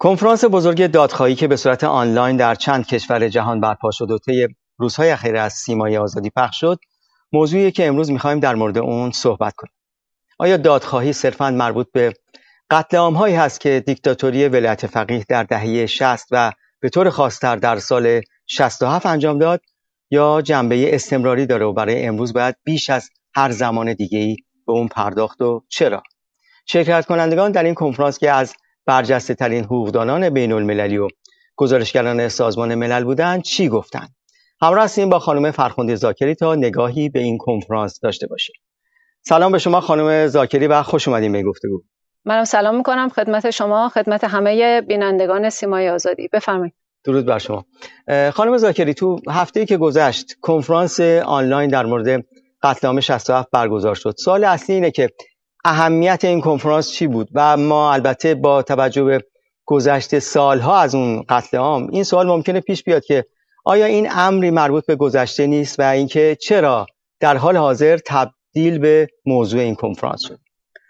کنفرانس بزرگ دادخواهی که به صورت آنلاین در چند کشور جهان برپا شد و طی روزهای اخیر از سیمای آزادی پخش شد، موضوعی که امروز می‌خوایم در مورد اون صحبت کنیم. آیا دادخواهی صرفاً مربوط به قتل عام‌هایی هست که دیکتاتوری ولایت فقیه در دهه 60 و به طور خاص‌تر در سال 67 انجام داد، یا جنبه استمراری داره و برای امروز باید بیش از هر زمان دیگه‌ای به اون پرداخت و چرا؟ شرکت کنندگان در این کنفرانس که از برجسته ترین حقوقدانان بین المللی و گزارشگران سازمان ملل بودند چی گفتند؟ همراه هستیم با خانم فرخنده زاکری تا نگاهی به این کنفرانس داشته باشیم. سلام به شما خانم زاکری و خوش اومدین به گفتگو. منم سلام میکنم خدمت شما، خدمت همه بینندگان سیمای آزادی. بفرمایید. درود بر شما. خانم زاکری، تو هفته‌ای که گذشت کنفرانس آنلاین در مورد قتل عام 67 برگزار شد. سوال اصلی اینه که اهمیت این کنفرانس چی بود و ما البته با توجه به گذشت سالها از اون قتل عام این سوال ممکنه پیش بیاد که آیا این امری مربوط به گذشته نیست و اینکه چرا در حال حاضر تبدیل به موضوع این کنفرانس شد؟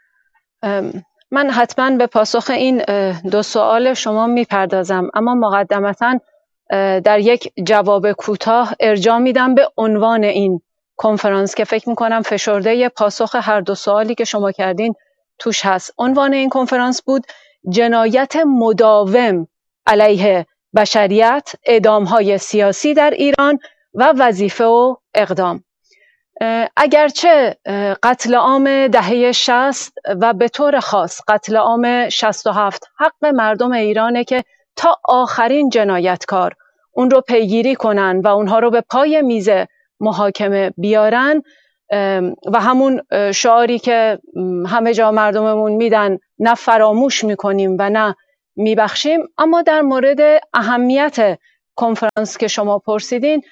من حتما به پاسخ این دو سوال شما میپردازم، اما مقدمتاً در یک جواب کوتاه ارجاع میدم به عنوان این کنفرانس که فکر میکنم فشرده پاسخ هر دو سوالی که شما کردین توش هست. عنوان این کنفرانس بود جنایت مداوم علیه بشریت، اعدام‌های سیاسی در ایران و وظیفه و اقدام. اگرچه قتل عام دهه 60 و به طور خاص قتل عام 67 حق مردم ایرانه که تا آخرین جنایتکار اون رو پیگیری کنن و اونها رو به پای میز محاکمه بیارن و همون شعاری که همه جا مردممون میدن، نه فراموش میکنیم و نه میبخشیم. اما در مورد اهمیت کنفرانس که شما پرسیدین،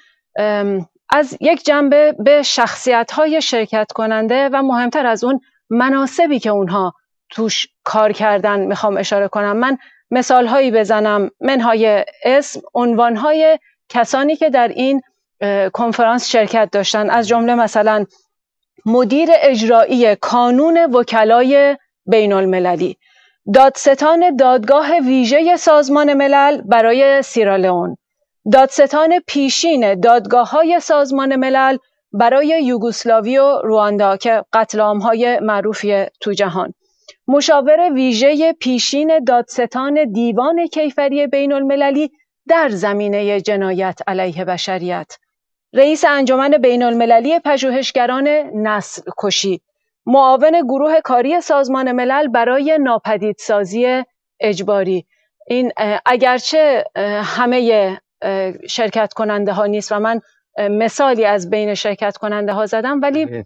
از یک جنبه به شخصیت‌های شرکت کننده و مهمتر از اون مناصبی که اونها توش کار کردن میخوام اشاره کنم. من مثال‌هایی بزنم، منهای اسم، عنوان‌های کسانی که در این کنفرانس شرکت داشتن، از جمله مثلا مدیر اجرایی کانون وکلای بین المللی، دادستان دادگاه ویژه سازمان ملل برای سیرالئون، دادستان پیشین دادگاه‌های سازمان ملل برای یوگسلاوی و رواندا که قتل عام‌های معروفی تو جهان، مشاور ویژه پیشین دادستان دیوان کیفری بین المللی در زمینه جنایت علیه بشریت، رئیس انجمن بین المللی پژوهشگران نسل کشی، معاون گروه کاری سازمان ملل برای ناپدیدسازی اجباری. این اگرچه همه شرکت کننده ها نیست و من مثالی از بین شرکت کننده ها زدم، ولی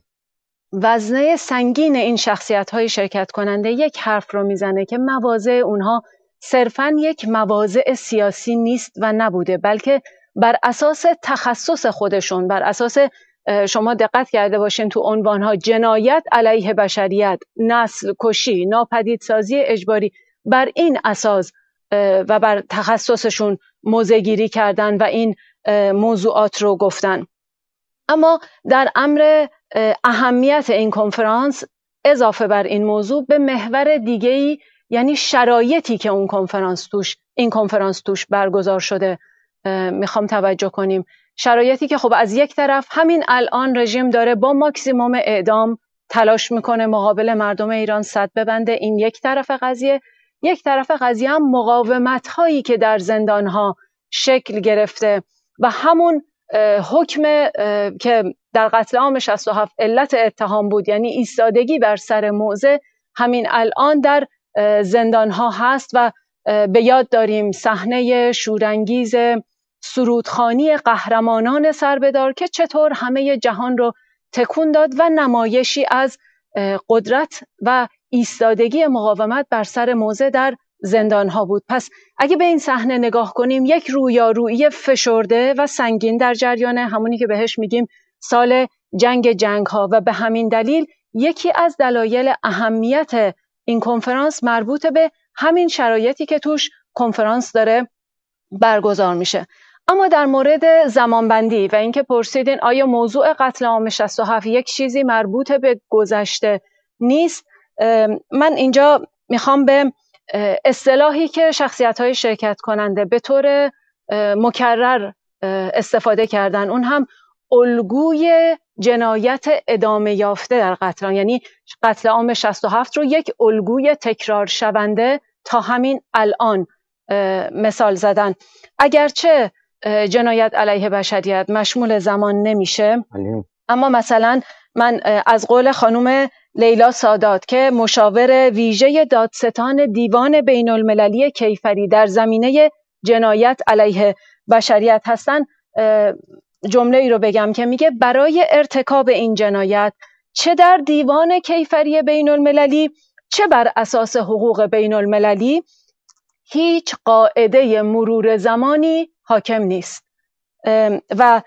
وزنه سنگین این شخصیت های شرکت کننده یک حرف رو میزنه که مواضع اونها صرفاً یک مواضع سیاسی نیست و نبوده، بلکه بر اساس تخصص خودشون، بر اساس شما دقت کرده باشین تو عنوانها جنایت علیه بشریت، نسل کشی، ناپدیدسازی اجباری، بر این اساس و بر تخصصشون موضع گیری کردن و این موضوعات رو گفتن. اما در امر اهمیت این کنفرانس، اضافه بر این موضوع به محور دیگه‌ای، یعنی شرایطی که این کنفرانس توش برگزار شده میخوام توجه کنیم. شرایطی که خب از یک طرف همین الان رژیم داره با ماکسیموم اعدام تلاش میکنه مقابل مردم ایران سد ببنده، این یک طرف قضیه. یک طرف قضیه هم مقاومت هایی که در زندان ها شکل گرفته و همون حکم که در قتل عام 67 علت اتهام بود، یعنی ایستادگی بر سر موضع، همین الان در زندان ها هست و به یاد داریم صحنه شورانگیز سرودخوانی قهرمانان سربدار که چطور همه جهان رو تکون داد و نمایشی از قدرت و ایستادگی مقاومت بر سر موضع در زندانها بود. پس اگه به این صحنه نگاه کنیم، یک رویارویی فشرده و سنگین در جریان، همونی که بهش میگیم سال جنگ ها، و به همین دلیل یکی از دلایل اهمیت این کنفرانس مربوط به همین شرایطی که توش کنفرانس داره برگزار میشه. اما در مورد زمانبندی و اینکه پرسیدین آیا موضوع قتل عام 67 یک چیزی مربوط به گذشته نیست، من اینجا میخوام به اصطلاحی که شخصیت‌های شرکت کننده به طور مکرر استفاده کردن، اون هم الگوی جنایت ادامه یافته در قتل عام، یعنی قتل عام 67 رو یک الگوی تکرار شونده تا همین الان مثال زدن. اگرچه جنایت علیه بشریت مشمول زمان نمیشه، اما مثلا من از قول خانم لیلا سادات که مشاور ویژه دادستان دیوان بین المللی کیفری در زمینه جنایت علیه بشریت هستن، جمله ای رو بگم که میگه برای ارتکاب این جنایت چه در دیوان کیفری بین المللی چه بر اساس حقوق بین المللی هیچ قاعده مرور زمانی حاکم نیست. و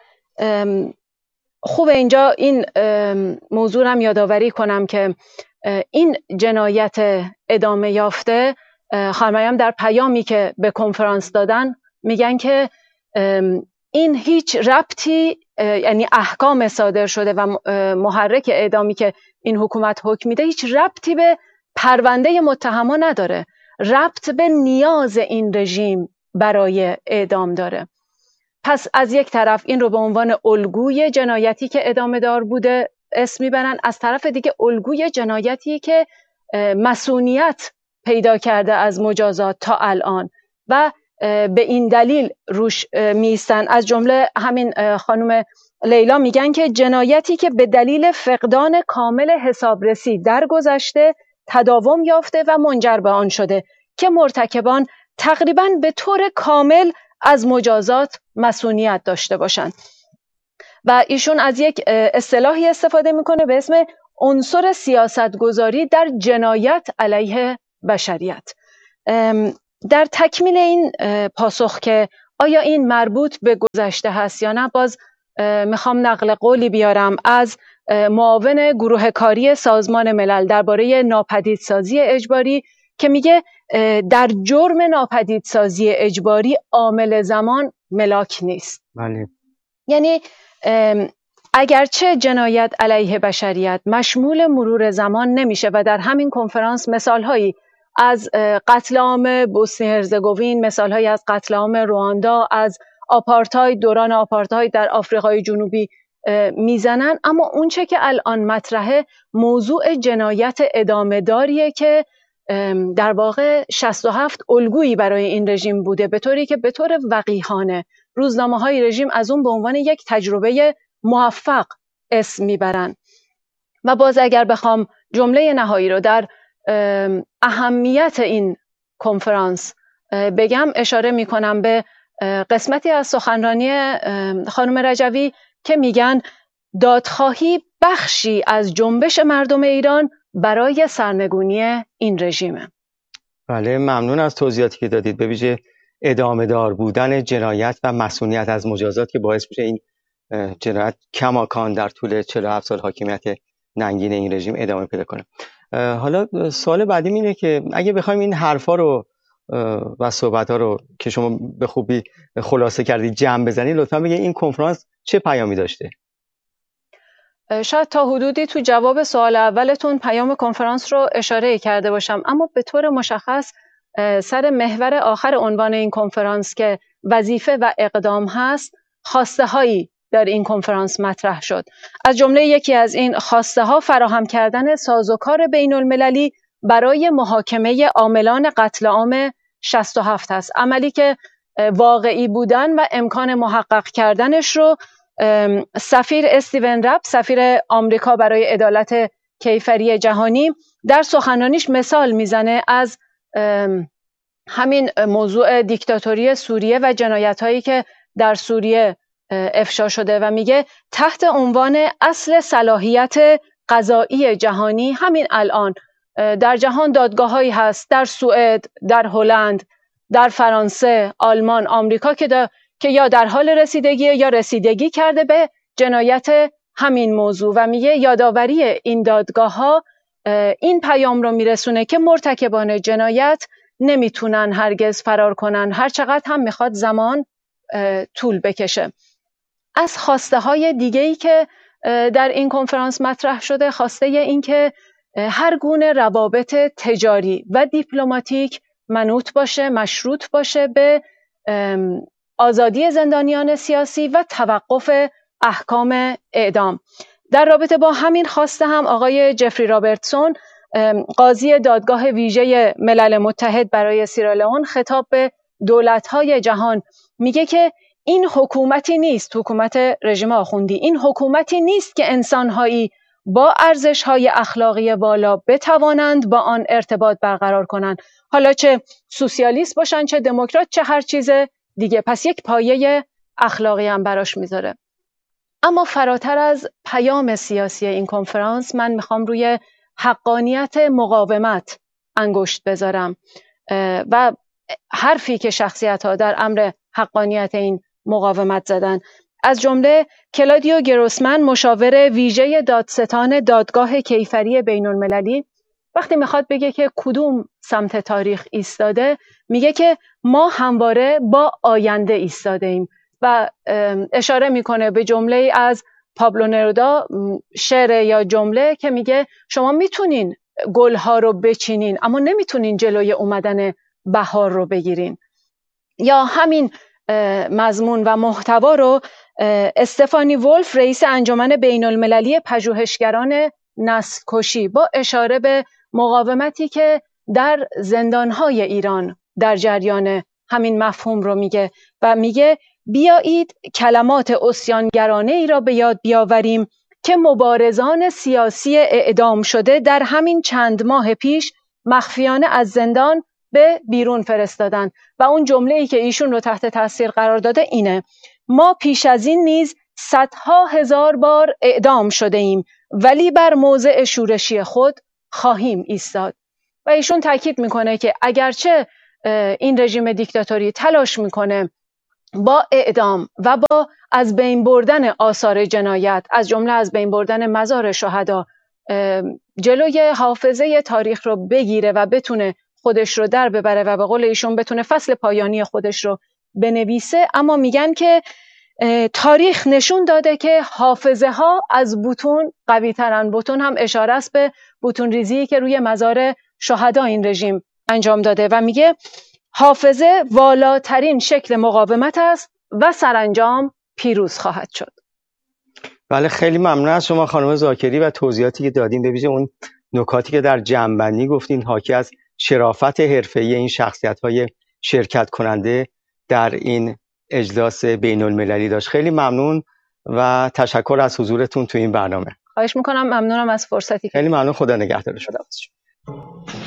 خوب اینجا این موضوع هم یادآوری کنم که این جنایت ادامه یافته، خانم مریم در پیامی که به کنفرانس دادن میگن که این هیچ ربطی، یعنی احکام صادر شده و محرک اعدامی که این حکومت حکم میده هیچ ربطی به پرونده متهمان نداره، ربط به نیاز این رژیم برای اعدام داره. پس از یک طرف این رو به عنوان الگوی جنایتی که ادامه دار بوده اسم میبرن، از طرف دیگه الگوی جنایتی که مصونیت پیدا کرده از مجازات تا الان و به این دلیل روش میستن. از جمله همین خانم لیلا میگن که جنایتی که به دلیل فقدان کامل حسابرسی در گذشته تداوم یافته و منجر به آن شده که مرتکبان تقریباً به طور کامل از مجازات مصونیت داشته باشند. و ایشون از یک اصطلاحی استفاده میکنه به اسم عنصر سیاستگذاری در جنایت علیه بشریت. در تکمیل این پاسخ که آیا این مربوط به گذشته هست یا نه، باز میخوام نقل قولی بیارم از معاون گروه کاری سازمان ملل درباره ناپدیدسازی اجباری که میگه در جرم ناپدیدسازی اجباری عامل زمان ملاک نیست. بله. یعنی اگرچه جنایت علیه بشریت مشمول مرور زمان نمیشه و در همین کنفرانس مثالهایی از قتل عام بوسنی هرزگوین، مثالهایی از قتل عام رواندا، از آپارتاید، دوران آپارتاید در آفریقای جنوبی میزنن، اما اونچه که الان مطرحه موضوع جنایت ادامه داریه که در واقع 67 الگویی برای این رژیم بوده، به طوری که به طور وقیحانه روزنامه‌های رژیم از اون به عنوان یک تجربه موفق اسم میبرن. و باز اگر بخوام جمله نهایی رو در اهمیت این کنفرانس بگم، اشاره میکنم به قسمتی از سخنرانی خانم رجوی که میگن دادخواهی بخشی از جنبش مردم ایران برای سرنگونی این رژیمه. بله، ممنون از توضیحاتی که دادید، به ویژه ادامه دار بودن جنایت و مصونیت از مجازات که باعث میشه این جنایت کماکان در طول 47 سال حاکمیت ننگین این رژیم ادامه پیدا کنه. حالا سوال بعدیم اینه که اگه بخوایم این حرفا رو و صحبت‌ها رو که شما به خوبی خلاصه کردید جمع بزنید، لطفاً بگید این کنفرانس چه پیامی داشته؟ شاید تا حدودی تو جواب سوال اولتون پیام کنفرانس رو اشاره کرده باشم، اما به طور مشخص سر محور آخر عنوان این کنفرانس که وظیفه و اقدام هست، خواسته هایی در این کنفرانس مطرح شد. از جمله یکی از این خواسته ها فراهم کردن سازوکار بین المللی برای محاکمه عاملان قتل عام 67 هست، عملی که واقعی بودن و امکان محقق کردنش رو سفیر استیون رپ، سفیر آمریکا برای عدالت کیفری جهانی، در سخنرانیش مثال میزنه از همین موضوع دیکتاتوری سوریه و جنایت‌هایی که در سوریه افشا شده و میگه تحت عنوان اصل صلاحیت قضایی جهانی همین الان در جهان دادگاه‌هایی هست، در سوئد، در هلند، در فرانسه، آلمان، آمریکا که یا در حال رسیدگی یا رسیدگی کرده به جنایت همین موضوع و میگه یادآوری این دادگاه‌ها این پیام رو میرسونه که مرتکبان جنایت نمیتونن هرگز فرار کنن، هر چقدر هم میخواد زمان طول بکشه. از خواسته های دیگه‌ای که در این کنفرانس مطرح شده، خواسته این که هر گونه روابط تجاری و دیپلماتیک منوط باشه، مشروط باشه به آزادی زندانیان سیاسی و توقف احکام اعدام. در رابطه با همین خواسته هم آقای جفری رابرتسون، قاضی دادگاه ویژه ملل متحد برای سیرالئون، خطاب به دولت‌های جهان میگه که این حکومتی نیست، حکومت رژیم آخوندی، این حکومتی نیست که انسان‌هایی با ارزش‌های اخلاقی بالا بتوانند با آن ارتباط برقرار کنند، حالا چه سوسیالیست باشن، چه دموکرات، چه هر چیز دیگه. پس یک پایه اخلاقی هم براش میذاره. اما فراتر از پیام سیاسی این کنفرانس، من میخوام روی حقانیت مقاومت انگشت بذارم و حرفی که شخصیت‌ها در امر حقانیت این مقاومت زدن. از جمله کلادیو گروسمن، مشاور ویژه دادستان دادگاه کیفری بین المللی، وقتی میخواد بگه که کدوم سمت تاریخ ایستاده، میگه که ما همواره با آینده ایستاده ایم و اشاره میکنه به جمله از پابلو نرودا، شعر یا جمله که میگه شما میتونین گلها رو بچینین اما نمیتونین جلوی اومدن بهار رو بگیرین. یا همین مضمون و محتوا رو استفانی ولف، رئیس انجمن بین المللی پژوهشگران نسل کشی، با اشاره به مقاومتی که در زندانهای ایران در جریان همین مفهوم رو میگه و میگه بیایید کلمات عصیانگرانه ای را به یاد بیاوریم که مبارزان سیاسی اعدام شده در همین چند ماه پیش مخفیانه از زندان به بیرون فرستادن. و اون جمله ای که ایشون رو تحت تاثیر قرار داده اینه: ما پیش از این نیز صدها هزار بار اعدام شده ایم ولی بر موضع شورشی خود خواهیم ایستاد. و ایشون تاکید میکنه که اگرچه این رژیم دیکتاتوری تلاش میکنه با اعدام و با از بین بردن آثار جنایت، از جمله از بین بردن مزار شهدا، جلوی حافظه تاریخ رو بگیره و بتونه خودش رو در ببره و به قول ایشون بتونه فصل پایانی خودش رو بنویسه، اما میگن که تاریخ نشون داده که حافظه ها از بتون قوی ترن. بتون هم اشاره است به بتون ریزی که روی مزار شهدا این رژیم انجام داده و میگه حافظه والاترین شکل مقاومت است و سرانجام پیروز خواهد شد. بله، خیلی ممنون از شما خانم زاکری و توضیحاتی که دادین، به ویژه اون نکاتی که در جمع‌بندی گفتین حاکی از شرافت حرفه‌ای این شخصیت‌های شرکت کننده در این اجلاس بین المللی داشت. خیلی ممنون و تشکر از حضورتون تو این برنامه. خواهش میکنم، ممنونم از فرصتی. خیلی ممنون، خدا نگهدار شما.